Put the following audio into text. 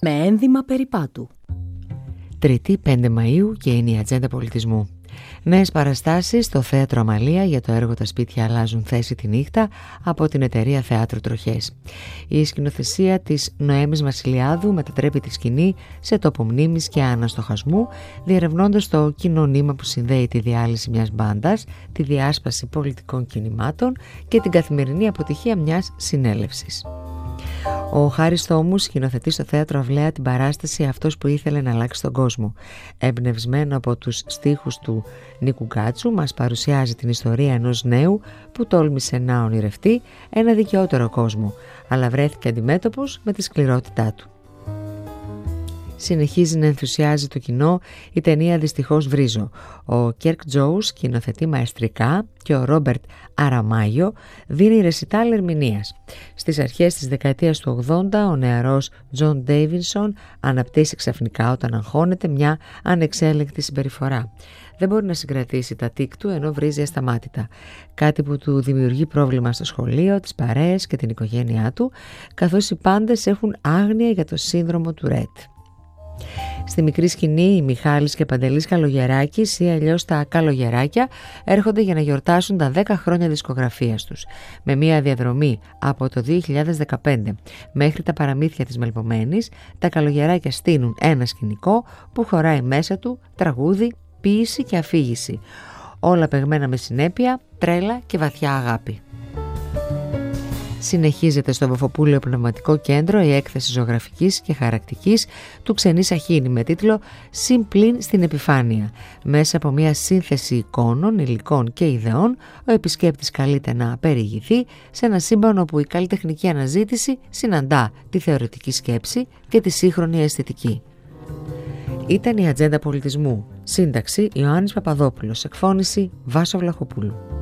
με ένδυμα περιπάτου. Τρίτη 5 Μαΐου και είναι η ατζέντα πολιτισμού. Νέες παραστάσεις στο Θέατρο Αμαλία για το έργο «Τα σπίτια αλλάζουν θέση τη νύχτα» από την εταιρεία Θεάτρου Τροχές. Η σκηνοθεσία της Νοέμης Βασιλιάδου μετατρέπει τη σκηνή σε τόπο μνήμης και αναστοχασμού, διερευνώντας το κοινό νήμα που συνδέει τη διάλυση μιας μπάντας, τη διάσπαση πολιτικών κινημάτων και την καθημερινή αποτυχία μιας συνέλευσης. Ο Χάρης Θόμους σκηνοθετεί στο Θέατρο Αυλαία την παράσταση «Αυτός που ήθελε να αλλάξει τον κόσμο». Εμπνευσμένο από τους στίχους του Νίκου Γκάτσου, μας παρουσιάζει την ιστορία ενός νέου που τόλμησε να ονειρευτεί ένα δικαιότερο κόσμο, αλλά βρέθηκε αντιμέτωπος με τη σκληρότητά του. Συνεχίζει να ενθουσιάζει το κοινό η ταινία «Δυστυχώς βρίζω». Ο Κέρκ Τζόους σκηνοθετεί μαεστρικά και ο Ρόμπερτ Αραμάγιο δίνει ρεσιτάλ ερμηνείας. Στις αρχές της δεκαετίας του 80 ο νεαρός Τζον Ντέιβινσον αναπτύσσει ξαφνικά όταν αγχώνεται μια ανεξέλεγκτη συμπεριφορά. Δεν μπορεί να συγκρατήσει τα τικ του ενώ βρίζει ασταμάτητα. Κάτι που του δημιουργεί πρόβλημα στο σχολείο, τις παρέες και την οικογένειά του, καθώς οι πάντες έχουν άγνοια για το σύνδρομο του Ρετ. Στη μικρή σκηνή οι Μιχάλης και Παντελής Καλογεράκης ή αλλιώς τα Καλογεράκια έρχονται για να γιορτάσουν τα 10 χρόνια δισκογραφίας τους. Με μια διαδρομή από το 2015 μέχρι τα παραμύθια της Μελπομένης, τα Καλογεράκια στείνουν ένα σκηνικό που χωράει μέσα του τραγούδι, ποίηση και αφήγηση. Όλα παιγμένα με συνέπεια, τρέλα και βαθιά αγάπη. Συνεχίζεται στο Βοφοπούλιο Πνευματικό Κέντρο η έκθεση ζωγραφικής και χαρακτικής του Ξενή Σαχίνη με τίτλο «Συμπλήν στην επιφάνεια». Μέσα από μια σύνθεση εικόνων, υλικών και ιδεών, ο επισκέπτης καλείται να περιηγηθεί σε ένα σύμπαν όπου η καλλιτεχνική αναζήτηση συναντά τη θεωρητική σκέψη και τη σύγχρονη αισθητική. Ήταν η ατζέντα πολιτισμού. Σύνταξη Ιωάννης Παπαδόπουλος. Εκφώνηση Βάσο Βλαχοπούλου.